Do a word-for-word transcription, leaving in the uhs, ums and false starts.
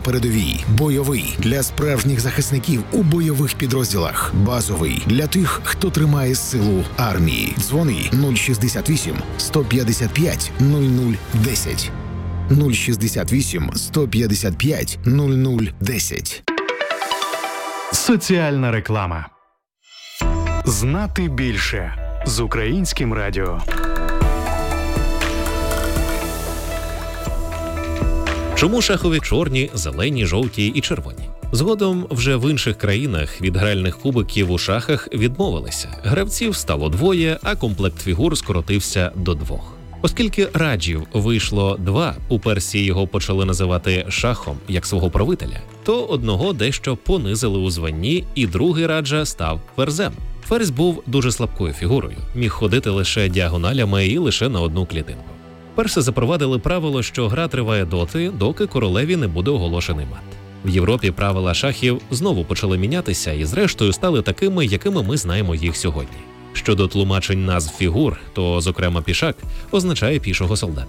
передовій, бойовий для справжніх захисників у бойових підрозділах, базовий для тих, хто тримає силу армії. Дзвони нуль шістдесят вісім сто п'ятдесят п'ять нуль нуль десять. нуль шістдесят вісім сто п'ятдесят п'ять нуль нуль десять. Соціальна реклама. Знати більше з Українським радіо. Чому шахові чорні, зелені, жовті і червоні? Згодом вже в інших країнах від гральних кубиків у шахах відмовилися. Гравців стало двоє, а комплект фігур скоротився до двох. Оскільки раджів вийшло два, у Персії його почали називати шахом як свого правителя, то одного дещо понизили у званні, і другий раджа став ферзем. Ферзь був дуже слабкою фігурою, міг ходити лише діагоналями і лише на одну клітинку. Перси запровадили правило, що гра триває доти, доки королеві не буде оголошений мат. В Європі правила шахів знову почали мінятися і зрештою стали такими, якими ми знаємо їх сьогодні. Щодо тлумачень назв фігур, то, зокрема, пішак означає пішого солдата.